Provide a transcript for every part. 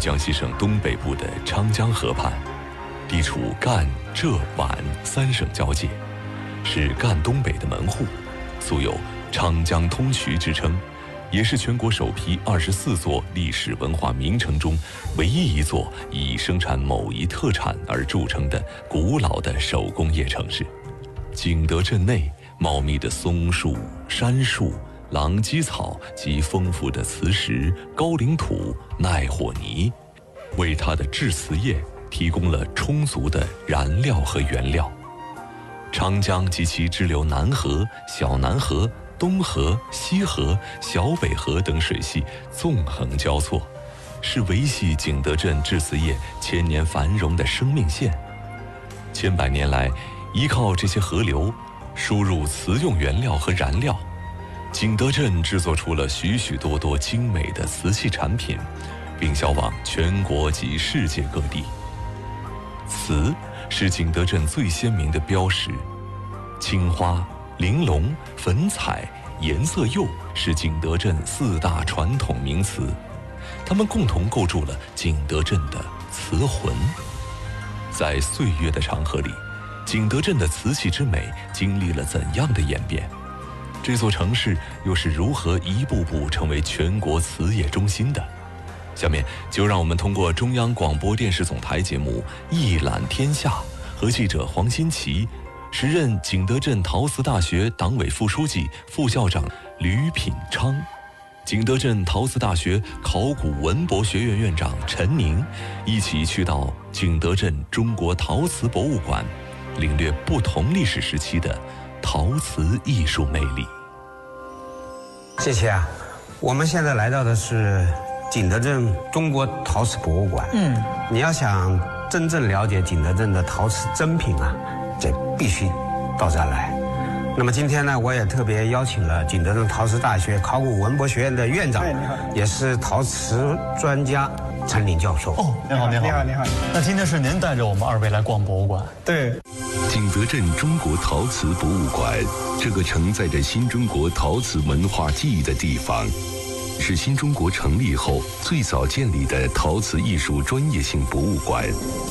江西省东北部的昌江河畔，地处赣、浙、皖3省交界，是赣东北的门户，素有昌江通衢之称，也是全国首批24座历史文化名城中唯一一座以生产某一特产而著称的古老的手工业城市。景德镇内茂密的松树、杉树、狼藉草及丰富的磁石、高岭土、耐火泥，为它的制瓷业提供了充足的燃料和原料。昌江及其支流南河、小南河、东河、西河、小北河等水系纵横交错，是维系景德镇制瓷业千年繁荣的生命线。千百年来，依靠这些河流输入瓷用原料和燃料，景德镇制作出了许许多多精美的瓷器产品，并销往全国及世界各地。瓷是景德镇最鲜明的标识，青花、玲珑、粉彩、颜色釉是景德镇4大传统名瓷，它们共同构筑了景德镇的瓷魂。在岁月的长河里，景德镇的瓷器之美经历了怎样的演变？这座城市又是如何一步步成为全国瓷业中心的？下面就让我们通过中央广播电视总台节目《一览天下》和记者黄新奇，时任景德镇陶瓷大学党委副书记、副校长吕品昌，景德镇陶瓷大学考古文博学院院长陈宁，一起去到景德镇中国陶瓷博物馆，领略不同历史时期的陶瓷艺术魅力。 谢谢啊，我们现在来到的是景德镇中国陶瓷博物馆。你要想真正了解景德镇的陶瓷珍品啊，这必须到这儿来。那么今天呢，我也特别邀请了景德镇陶瓷大学考古文博学院的院长，也是陶瓷专家陈宁教授。 哦，你好，你好， 你好，你好。 那今天是您带着我们2位来逛博物馆？ 对。 景德镇中国陶瓷博物馆，这个承载着新中国陶瓷文化记忆的地方，是新中国成立后最早建立的陶瓷艺术专业性博物馆。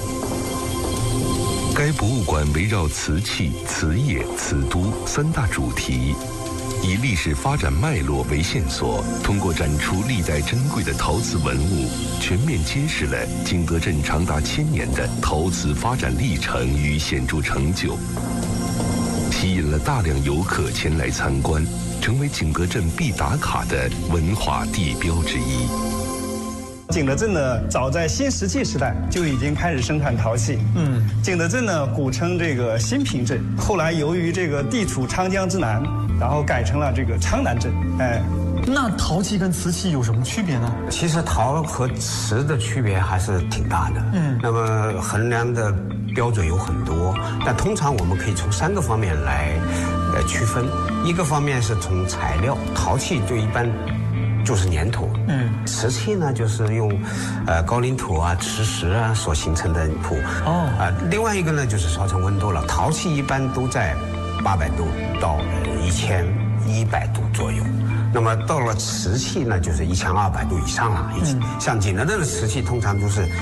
该博物馆围绕瓷器、瓷业、瓷都3大主题，以历史发展脉络为线索，通过展出历代珍贵的陶瓷文物，全面揭示了景德镇长达1000年的陶瓷发展历程与显著成就，吸引了大量游客前来参观，成为景德镇必打卡的文化地标之一。 景德镇呢，早在新石器时代就已经开始生产陶器。景德镇呢，古称这个新平镇，后来由于这个地处昌江之南，然后改成了这个昌南镇。 那陶器跟瓷器有什么区别呢？ 其实陶和瓷的区别还是挺大的。那么衡量的标准有很多，但通常我们可以从3个方面来区分。一个方面是从材料，陶器就一般就是粘土，瓷器呢就是用高岭土啊、磁石啊所形成的土。另外一个呢就是烧成温度了，陶器一般都在800度到1100度左右。那么到了瓷器呢，就是1200度以上了。像景德镇的瓷器通常都是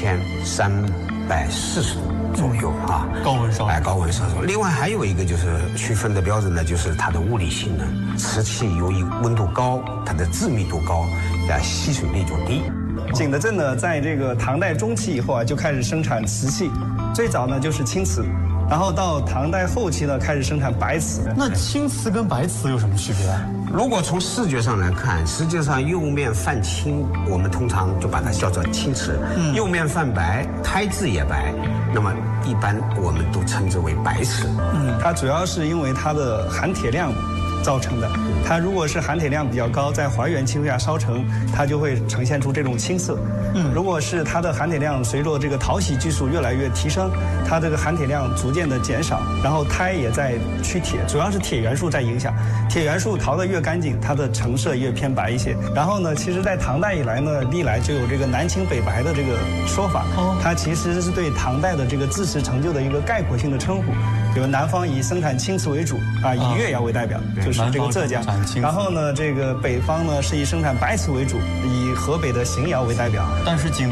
1340度左右啊， 高温烧。 高温烧。另外还有一个就是区分的标准呢，就是它的物理性能。瓷器由于温度高，它的致密度高，吸水力就低。 景德镇呢，在这个唐代中期以后啊，就开始生产瓷器，最早呢就是青瓷。然后到唐代后期呢，开始生产白瓷。 那青瓷跟白瓷有什么区别？ 如果从视觉上来看，实际上釉面泛青，我们通常就把它叫做青瓷；釉面泛白，胎质也白，那么一般我们都称之为白瓷。 它主要是因为它的含铁量造成的。它如果是含铁量比较高，在还原技术下烧成，它就会呈现出这种青色。如果是它的含铁量随着这个淘洗技术越来越提升，它这个含铁量逐渐的减少，然后胎也在去铁，主要是铁元素在影响。铁元素淘得越干净，它的成色越偏白一些。然后呢，其实在唐代以来呢，历来就有这个南青北白的这个说法。它其实是对唐代的这个制瓷成就的一个概括性的称呼。比如南方以生产青瓷为主啊，以越窑为代表，就是这个浙江。然后呢，这个北方呢是以生产白瓷为主，以河北的荥窑为代表。 但是